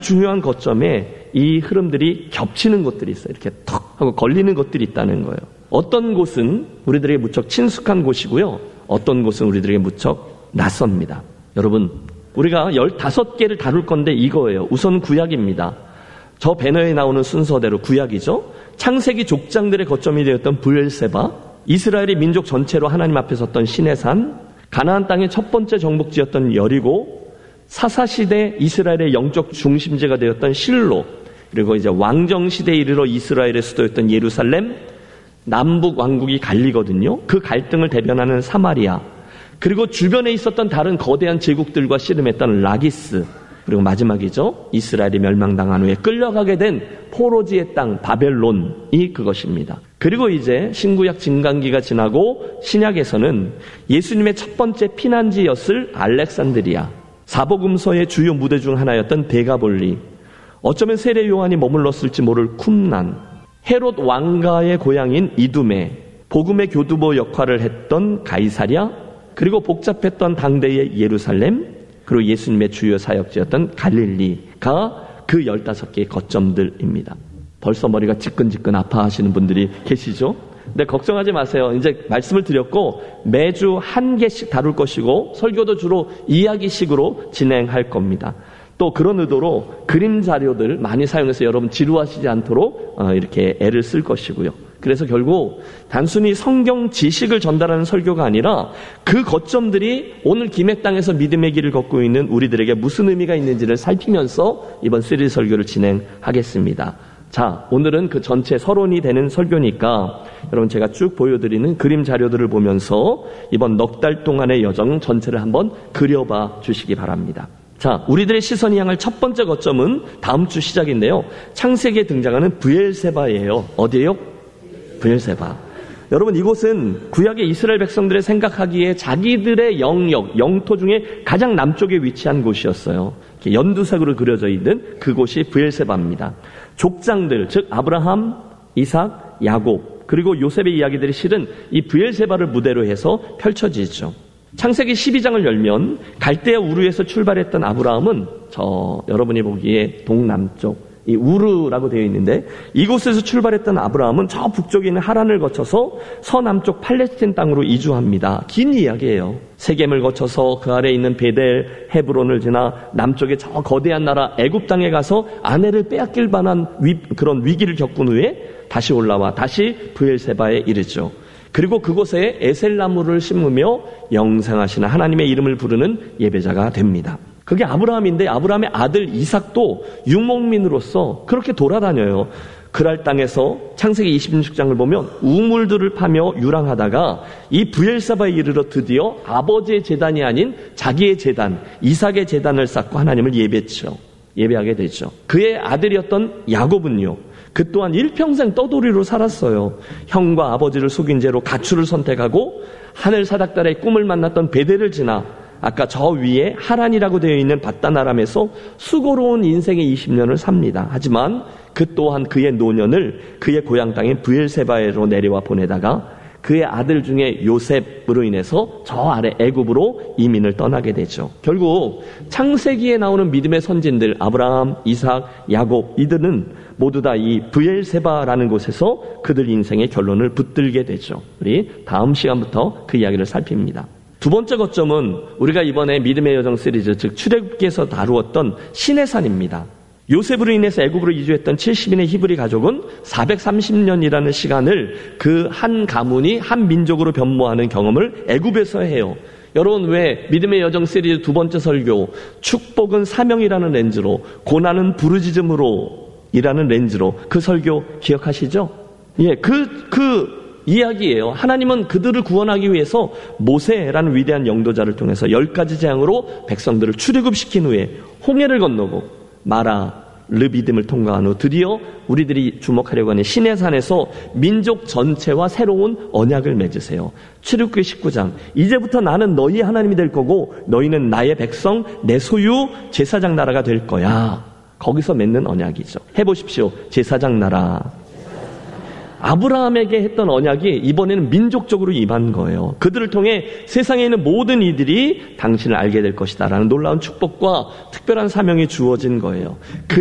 중요한 거점에 이 흐름들이 겹치는 것들이 있어요. 이렇게 턱 하고 걸리는 것들이 있다는 거예요. 어떤 곳은 우리들에게 무척 친숙한 곳이고요. 어떤 곳은 우리들에게 무척 낯섭니다. 여러분, 우리가 15개를 다룰 건데 이거예요. 우선 구약입니다. 저 배너에 나오는 순서대로 구약이죠. 창세기 족장들의 거점이 되었던 브엘세바, 이스라엘이 민족 전체로 하나님 앞에 섰던 시내산, 가나안 땅의 첫 번째 정복지였던 여리고, 사사시대 이스라엘의 영적 중심지가 되었던 실로, 그리고 이제 왕정시대에 이르러 이스라엘의 수도였던 예루살렘, 남북 왕국이 갈리거든요. 그 갈등을 대변하는 사마리아, 그리고 주변에 있었던 다른 거대한 제국들과 씨름했던 라기스, 그리고 마지막이죠. 이스라엘이 멸망당한 후에 끌려가게 된 포로지의 땅 바벨론이 그것입니다. 그리고 이제 신구약 진강기가 지나고 신약에서는 예수님의 첫 번째 피난지였을 알렉산드리아, 사복음서의 주요 무대 중 하나였던 데가볼리, 어쩌면 세례 요한이 머물렀을지 모를 쿰난, 헤롯 왕가의 고향인 이두메, 복음의 교두보 역할을 했던 가이사랴, 그리고 복잡했던 당대의 예루살렘, 그리고 예수님의 주요 사역지였던 갈릴리가 그 15개의 거점들입니다. 벌써 머리가 지끈지끈 아파하시는 분들이 계시죠? 근데 걱정하지 마세요. 이제 말씀을 드렸고 매주 한 개씩 다룰 것이고 설교도 주로 이야기식으로 진행할 겁니다. 또 그런 의도로 그림 자료들 많이 사용해서 여러분 지루하시지 않도록 이렇게 애를 쓸 것이고요. 그래서 결국 단순히 성경 지식을 전달하는 설교가 아니라 그 거점들이 오늘 김해 땅에서 믿음의 길을 걷고 있는 우리들에게 무슨 의미가 있는지를 살피면서 이번 시리즈 설교를 진행하겠습니다. 자, 오늘은 그 전체 서론이 되는 설교니까 여러분 제가 쭉 보여드리는 그림 자료들을 보면서 이번 넉 달 동안의 여정 전체를 한번 그려봐 주시기 바랍니다. 자, 우리들의 시선이 향할 첫 번째 거점은 다음 주 시작인데요. 창세기에 등장하는 브엘세바예요. 어디예요? 브엘세바. 여러분, 이곳은 구약의 이스라엘 백성들의 생각하기에 자기들의 영역, 영토 중에 가장 남쪽에 위치한 곳이었어요. 이렇게 연두색으로 그려져 있는 그곳이 브엘세바입니다. 족장들, 즉 아브라함, 이삭, 야곱, 그리고 요셉의 이야기들이 실은 이 브엘세바를 무대로 해서 펼쳐지죠. 창세기 12장을 열면 갈대아 우르에서 출발했던 아브라함은 여러분이 보기에 동남쪽 이 우르라고 되어 있는데 이곳에서 출발했던 아브라함은 저 북쪽에 있는 하란을 거쳐서 서남쪽 팔레스틴 땅으로 이주합니다. 긴 이야기예요. 세겜을 거쳐서 그 아래에 있는 베델, 헤브론을 지나 남쪽의 저 거대한 나라 애굽 땅에 가서 아내를 빼앗길 만한 그런 위기를 겪은 후에 다시 올라와 다시 브엘세바에 이르죠. 그리고 그곳에 에셀나무를 심으며 영생하시는 하나님의 이름을 부르는 예배자가 됩니다. 그게 아브라함인데 아브라함의 아들 이삭도 유목민으로서 그렇게 돌아다녀요. 그랄 땅에서 창세기 26장을 보면 우물들을 파며 유랑하다가 이 브엘세바에 이르러 드디어 아버지의 제단이 아닌 자기의 제단, 이삭의 제단을 쌓고 하나님을 예배하게 되죠. 그의 아들이었던 야곱은요, 그 또한 일평생 떠돌이로 살았어요. 형과 아버지를 속인 죄로 가출을 선택하고 하늘 사닥달의 꿈을 만났던 베델을 지나 아까 저 위에 하란이라고 되어 있는 바단 아람에서 수고로운 인생의 20년을 삽니다. 하지만 그 또한 그의 노년을 그의 고향 땅인 브엘세바로 내려와 보내다가 그의 아들 중에 요셉으로 인해서 저 아래 애굽으로 이민을 떠나게 되죠. 결국 창세기에 나오는 믿음의 선진들 아브라함, 이삭, 야곱 이들은 모두 다 이 브엘세바라는 곳에서 그들 인생의 결론을 붙들게 되죠. 우리 다음 시간부터 그 이야기를 살핍니다. 두 번째 거점은 우리가 이번에 믿음의 여정 시리즈 즉 출애굽기에서 다루었던 시내산입니다. 요셉으로 인해서 애굽으로 이주했던 70인의 히브리 가족은 430년이라는 시간을 그 한 가문이 한 민족으로 변모하는 경험을 애굽에서 해요. 여러분 왜 믿음의 여정 시리즈 두 번째 설교 축복은 사명이라는 렌즈로 고난은 부르짖음으로 이라는 렌즈로 그 설교 기억하시죠? 예, 그 이야기예요. 하나님은 그들을 구원하기 위해서 모세라는 위대한 영도자를 통해서 10가지 재앙으로 백성들을 출애굽시킨 후에 홍해를 건너고 마라, 르비딤을 통과한 후 드디어 우리들이 주목하려고 하는 시내산에서 민족 전체와 새로운 언약을 맺으세요. 출애굽기 19장 이제부터 나는 너희 하나님이 될 거고 너희는 나의 백성, 내 소유, 제사장 나라가 될 거야. 거기서 맺는 언약이죠. 해보십시오. 제사장 나라. 아브라함에게 했던 언약이 이번에는 민족적으로 임한 거예요. 그들을 통해 세상에 있는 모든 이들이 당신을 알게 될 것이다 라는 놀라운 축복과 특별한 사명이 주어진 거예요.